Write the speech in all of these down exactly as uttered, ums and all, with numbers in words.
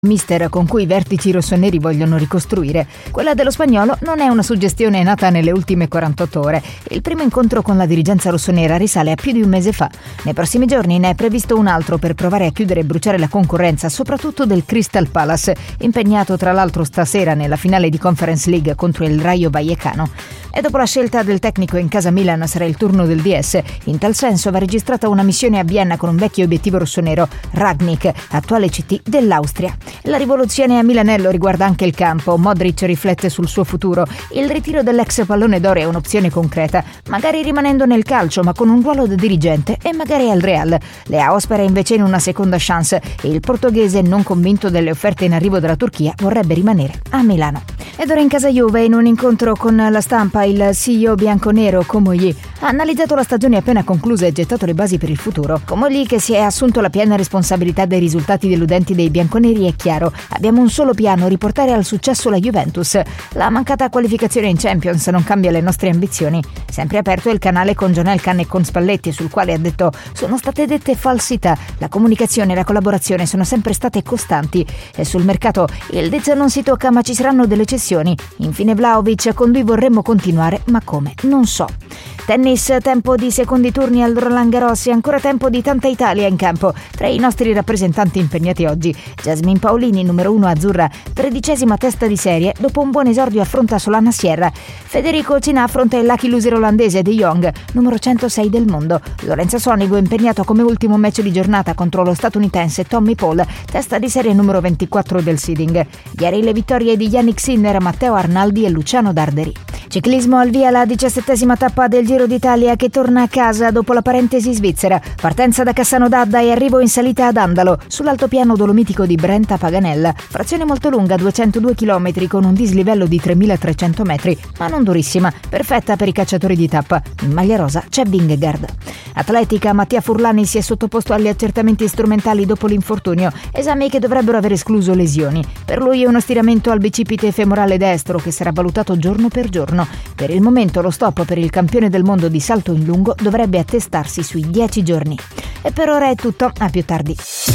mister con cui i vertici rossoneri vogliono ricostruire. Quella dello spagnolo non è una suggestione nata nelle ultime quarantotto ore. Il primo incontro con la dirigenza rossonera risale a più di un mese fa. Nei prossimi giorni ne è previsto un altro per provare a chiudere e bruciare la concorrenza, soprattutto del Crystal Palace, impegnato tra l'altro stasera nella finale di Conference League contro il Rayo Vallecano. E dopo la scelta del tecnico in casa Milan sarà il turno del D S. In tal senso va registrata una missione a Vienna con un vecchio obiettivo rossonero, Rangnick, attuale C T dell'Austria. La rivoluzione a Milanello riguarda anche il campo. Modric riflette sul suo futuro. Il ritiro dell'ex pallone d'oro è un'opzione concreta, magari rimanendo nel calcio ma con un ruolo da dirigente e magari al Real. Leao spera invece in una seconda chance e il portoghese, non convinto delle offerte in arrivo dalla Turchia, vorrebbe rimanere a Milano. Ed ora in casa Juve, in un incontro con la stampa, il C E O bianconero Comolli ha analizzato la stagione appena conclusa e gettato le basi per il futuro. Comolli, che si è assunto la piena responsabilità dei risultati deludenti dei bianconeri, è chiaro: abbiamo un solo piano, riportare al successo la Juventus. La mancata qualificazione in Champions non cambia le nostre ambizioni. Sempre aperto è il canale con John Elkann e con Spalletti, sul quale ha detto: sono state dette falsità, la comunicazione e la collaborazione sono sempre state costanti. E sul mercato il Dez non si tocca, ma ci saranno delle cessioni. Infine Vlahovic: con lui vorremmo continuare, ma come? Non so. Tennis, tempo di secondi turni al Roland Garros e ancora tempo di tanta Italia in campo. Tra i nostri rappresentanti impegnati oggi, Jasmine Paolini, numero uno azzurra, tredicesima testa di serie, dopo un buon esordio affronta Solana Sierra. Federico Cina affronta il lucky loser olandese De Jong, numero centosei del mondo. Lorenzo Sonigo impegnato come ultimo match di giornata contro lo statunitense Tommy Paul, testa di serie numero ventiquattro del seeding. Ieri le vittorie di Yannick Sinner, Matteo Arnaldi e Luciano Darderi. Ciclismo, al via la diciassettesima tappa del Giro d'Italia, che torna a casa dopo la parentesi svizzera. Partenza da Cassano d'Adda e arrivo in salita ad Andalo, sull'altopiano dolomitico di Brenta Paganella. Frazione molto lunga, duecentodue chilometri, con un dislivello di tremilatrecento metri, ma non durissima, perfetta per i cacciatori di tappa. In maglia rosa c'è Vingegaard. Atletica, Mattia Furlani si è sottoposto agli accertamenti strumentali dopo l'infortunio, esami che dovrebbero aver escluso lesioni. Per lui è uno stiramento al bicipite femorale destro che sarà valutato giorno per giorno. Per il momento lo stop per il campione del mondo di salto in lungo dovrebbe attestarsi sui dieci giorni. E per ora è tutto, a più tardi.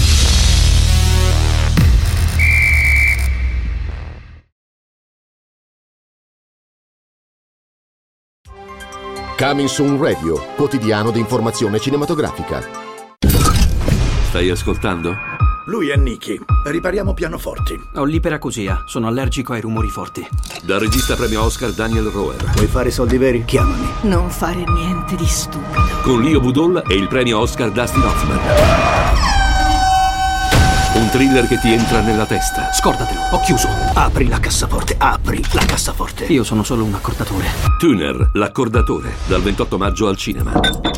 Coming Soon Radio, quotidiano di informazione cinematografica. Stai ascoltando? Lui è Nicky. Ripariamo pianoforti. Ho l'iperacusia. Sono allergico ai rumori forti. Dal regista premio Oscar Daniel Roher. Vuoi fare soldi veri? Chiamami. Non fare niente di stupido. Con Leo Budol e il premio Oscar Dustin Hoffman. Un thriller che ti entra nella testa. Scordatelo, ho chiuso. Apri la cassaforte, apri la cassaforte. Io sono solo un accordatore. Tuner, l'accordatore. Dal ventotto maggio al cinema.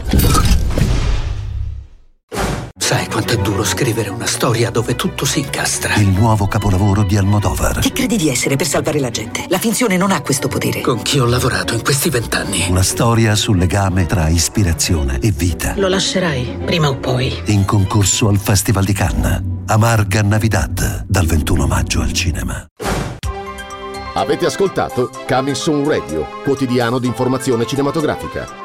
Sai quanto è duro scrivere una storia dove tutto si incastra? Il nuovo capolavoro di Almodovar. Chi credi di essere per salvare la gente? La finzione non ha questo potere. Con chi ho lavorato in questi vent'anni? Una storia sul legame tra ispirazione e vita. Lo lascerai, prima o poi. In concorso al Festival di Cannes. Amarga Navidad, dal ventuno maggio al cinema. Avete ascoltato Coming Soon Radio, quotidiano di informazione cinematografica.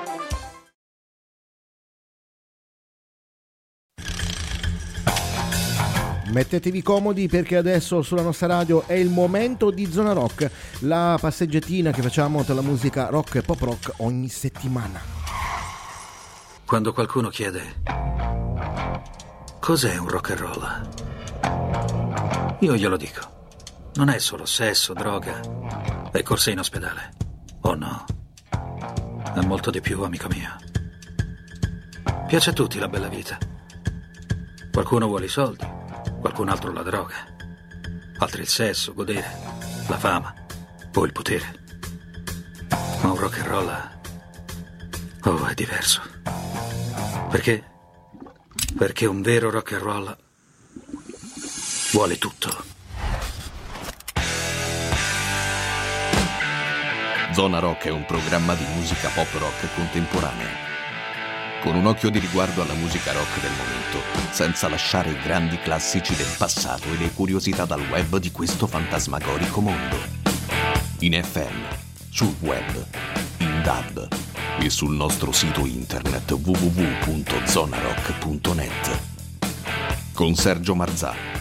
Mettetevi comodi, perché adesso sulla nostra radio è il momento di Zona Rock, la passeggiatina che facciamo tra la musica rock e pop rock ogni settimana. Quando qualcuno chiede cos'è un rock and roll, io glielo dico: non è solo sesso, droga e corse in ospedale. Oh no, è molto di più, amico mio. Piace a tutti la bella vita. Qualcuno vuole i soldi, qualcun altro la droga, altri il sesso, godere, la fama o il potere. Ma un rock and roll, oh, è diverso. Perché? Perché un vero rock and roll vuole tutto. Zona Rock è un programma di musica pop rock contemporanea, con un occhio di riguardo alla musica rock del momento, senza lasciare i grandi classici del passato e le curiosità dal web di questo fantasmagorico mondo. In F M, sul web, in D A B e sul nostro sito internet w w w punto zona rock punto net. Con Sergio Marzà,